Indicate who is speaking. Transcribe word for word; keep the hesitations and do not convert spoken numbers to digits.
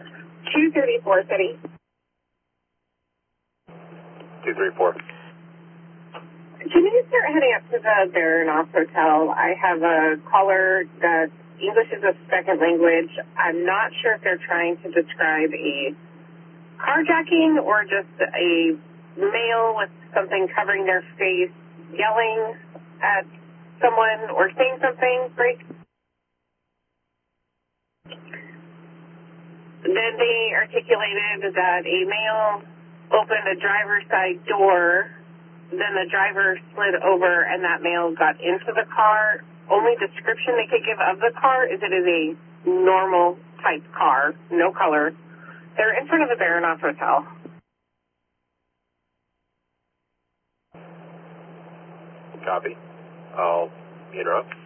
Speaker 1: two thirty-four City.
Speaker 2: two three four.
Speaker 1: Can you start heading up to the Baranoff Hotel? I have a caller that English is a second language. I'm not sure if they're trying to describe a carjacking or just a male with something covering their face, yelling at someone or saying something. Break. Then they articulated that a male opened a driver's side door. Then the driver slid over and that male got into the car. Only description they could give of the car is it is a normal type car, no color. They're in front of the Baranoff Hotel.
Speaker 2: Copy. I'll interrupt.